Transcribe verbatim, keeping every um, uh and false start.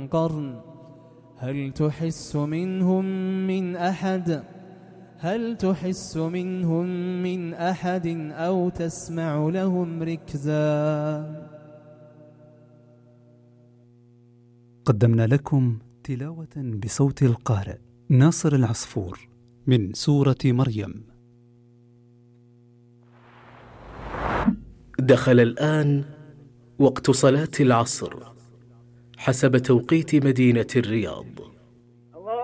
قرن هل تحس منهم من أحد هل تحس منهم من أحد أو تسمع لهم ركزا. قدمنا لكم تلاوة بصوت القارئ ناصر العصفور من سورة مريم. دخل الآن وقت صلاة العصر حسب توقيت مدينة الرياض.